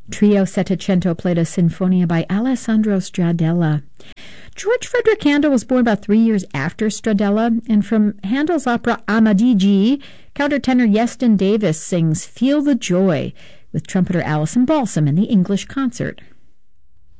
Trio Settecento played a sinfonia by Alessandro Stradella. George Frederick Handel was born about 3 years after Stradella, and from Handel's opera Amadigi, countertenor Yeston Davis sings Feel the Joy with trumpeter Alison Balsam in the English concert.